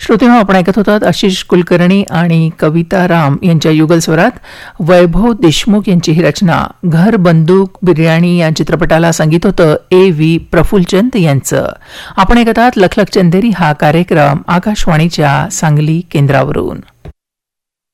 श्रोतेहो, आपण ऐकत होतात आशिष कुलकर्णी आणि कविता राम यांच्या युगलस्वरात वैभव देशमुख यांची ही रचना. घर बंदूक बिर्याणी या चित्रपटाला संगीत होतं A.V. प्रफुल्लचंद यांचं. आपण ऐकत आहात लखलख चंदेरी हा कार्यक्रम आकाशवाणीच्या सांगली केंद्रावरून.